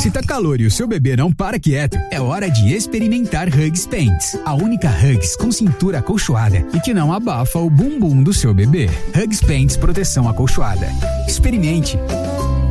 Se tá calor e o seu bebê não para quieto, é hora de experimentar Huggies Pants. A única Huggies com cintura acolchoada e que não abafa o bumbum do seu bebê. Huggies Pants proteção acolchoada. Experimente.